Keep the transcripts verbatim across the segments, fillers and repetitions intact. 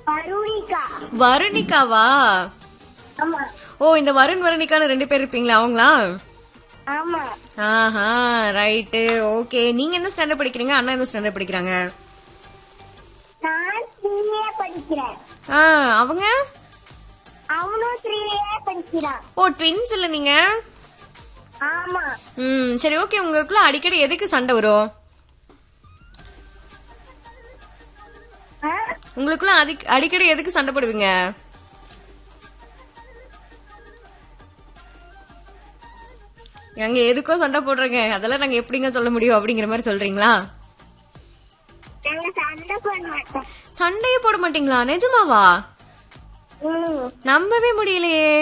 வருணிகா. வருணிகாவா? ஆமா. ஓ, இந்த வருண் வருணிகான்னு ரெண்டு பேர் இருப்பீங்களா அவங்களா? ஆமா. ஆஹா, ரைட்டு. ஓகே, நீங்க என்ன ஸ்டாண்டர்ட் படிக்கிறீங்க? அண்ணா என்ன ஸ்டாண்டர்ட் படிக்கிறாங்க? நான் த்ரீயே படிக்கிறேன். ஆ, அவங்க? அவனும் த்ரீயே படிக்கிறான். ஓ, ட்வின்ஸ் இல்ல நீங்க? ஆமா. ம், சரி, ஓகே. உங்களுக்குள்ள அடிக்கடி எதுக்கு சண்டை வரும்? ஆ? உங்களுக்குள்ள அடிக்- அடிக்கடி எதுக்கு சண்டை போடுவீங்க? எங்க எதுக்கோ சண்டை போடுறேங்க, அதெல்லாம் நாங்க எப்படிங்க சொல்ல முடியும் அப்படிங்கிற மாதிரி சொல்றீங்களா? நாங்க சண்டை போட மாட்டோம். சண்டையே போட மாட்டீங்களா? நிஜமாவா? ம். நம்பவே முடியலையே.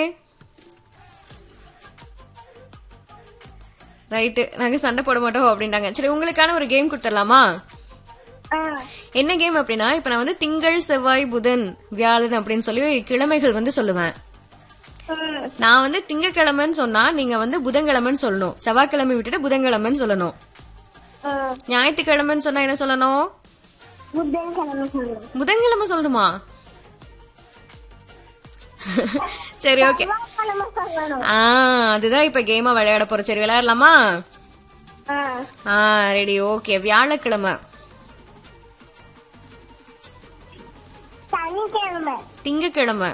ரைட்டு, நாங்க சண்டை போட மாட்டோம் அப்படின்ட்டாங்க. சரி, உங்களுக்கான ஒரு கேம் கொடுத்துடலாமா? ஆ. என்ன கேம் அப்படின்னா, இப்ப நான் வந்து திங்கள், செவ்வாய், புதன், வியாழன் அப்படின்னு சொல்லி கிழமைகள் வந்து சொல்லுவேன். ம். நான் வந்து திங்கக்கிழமைன்னு சொன்னா நீங்க வந்து புதன்கிழமைன்னு சொல்லணும். செவ்வாய்க்கிழமை விட்டுட்டு புதன்கிழமைன்னு சொல்லணும். ம். ஞாயிற்றுக்கிழமைன்னு சொன்னா என்ன சொல்லணும்? புதன்கிழமை சொல்லுங்க. புதன்கிழமை சொல்லணுமா? சரி, ஓகே. செவ்வாய்க்கிழமை சொல்லணும். ஆ, அதுதான் இப்ப கேமா விளையாட போறோம். சரி, விளையாடலாமா? ஆ. ஆ, ரெடி. ஓகே. வியாழக்கிழமை, சனிக்கிழமை, திங்கக்கிழமை,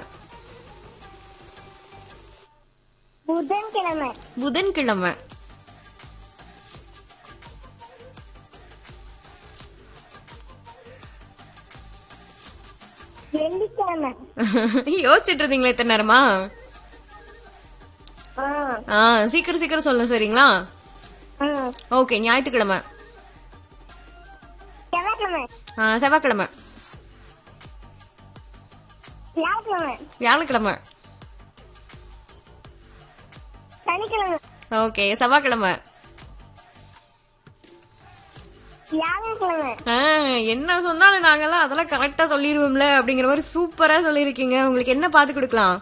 புதன்கிழமை, புதன்கிழமை, வெள்ளிக்கிழமை. யோசிச்சுட்டு இருந்தீங்களா இத்தனை நேரமா? ஆ. ஆ, சீக்கிரம் சீக்கிரம் சொல்லணும். சரிங்களா? ம். ஓகே. ஞாயிற்றுக்கிழமை, செவ்வாய்க்கிழமை, ஆ, செவ்வாய்க்கிழமை, வியாழக்கிழமை, வியாழக்கிழமை, சனிக்கிழமை, ஓகே. செவ்வாய்க்கிழமை, வியாழக்கிழமை, ஆ, என்ன சொன்னாலும் நாங்கெல்லாம் அதெல்லாம் கரெக்டா சொல்லிருவோம்ல அப்படிங்கிற மாதிரி சூப்பரா சொல்லிருக்கீங்க. உங்களுக்கு என்ன பாட்டு கொடுக்கலாம்?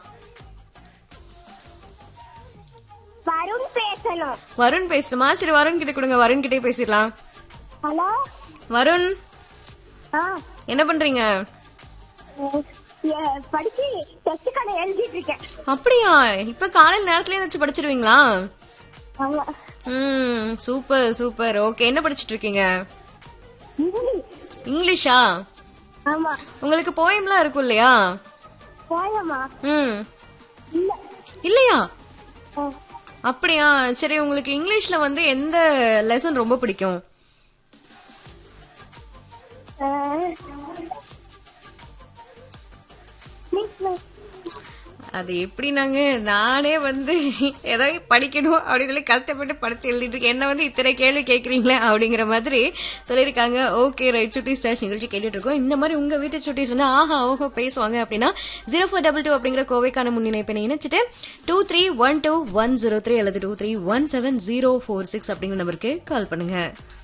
வருண் பேசணும். வருண் பேசணுமா? சரி, வருண் கிட்ட கொடுங்க. வருண் கிட்டே பேசிடலாம். ஹலோ. வருண், ஆ. என்ன பண்றீங்க? ஏ, படிச்சு டெஸ்ட் கடை எழுதிட்டு இருக்கேன். அப்படியா? இப்ப காலையில நேரத்துல ஏதாச்சும் படிச்சிருவீங்களா? ஆமா. ம், சூப்பர் சூப்பர். ஓகே, என்ன படிச்சிட்டு இருக்கீங்க? இங்கிலீஷ். இங்கிலீஷா? ஆமா. உங்களுக்கு போயம்லாம் இருக்கும் இல்லையா? போயமா? ம், இல்ல. இல்லையா? ஆ. அப்படியா? சரி, உங்களுக்கு இங்கிலீஷ்ல வந்து எந்த லெசன் ரொம்ப பிடிக்கும்? ஆ. மிஸ். அது எப்படி நாங்க நானே வந்து ஏதாவது படிக்கணும் அப்படின்னு சொல்லி கஷ்டப்பட்டு படிச்சு எழுதிட்டு இருக்கேன். என்ன வந்து இத்தனை கேள்வி கேட்கறீங்களே அப்படிங்கிற மாதிரி சொல்லியிருக்காங்க. Okay, right. சுட்டி ஸ்டாஷ் நிகழ்ச்சி கேட்டுட்டு இருக்கோம். இந்த மாதிரி உங்க வீட்டு சுட்டிஸ் வந்து ஆஹா ஓஹோ பேசுவாங்க அப்படின்னா ஜீரோ ஃபோர் டபுள் டூ அப்படிங்கிற கோவைக்கான முன்னிணைப்பை இணைச்சிட்டு two three one two one zero three அல்லது two three one seven zero four six அப்படிங்கிற நம்பருக்கு கால் பண்ணுங்க.